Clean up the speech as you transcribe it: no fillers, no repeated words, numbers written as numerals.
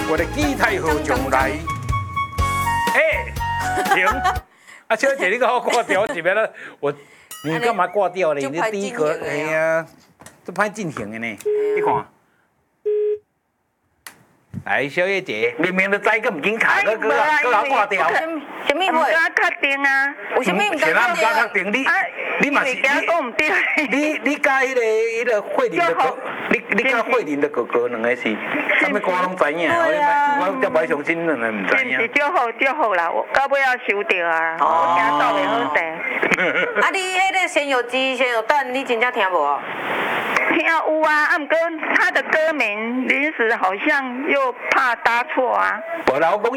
我的期待何将来？停！啊，小姐，你给我挂掉一边了，你干嘛挂掉呢？你第一个，哎呀，都歹进行的呢，你看。哎，小叶姐，明明都知个唔紧卡，佮挂掉。 什么会？ 敢确定啊？ 有什么唔敢确定？你嘛是你甲迄个慧玲的哥，你甲慧玲的哥哥两个是，啥物歌拢知影，我才袂相信两个唔知影。 是足好啦，到尾要收着啊，我惊走袂好势。 啊，你迄个先有鸡先有蛋，你真正听无？ 听有啊，不过他的歌名临时好像又怕答错啊。 无啦，我讲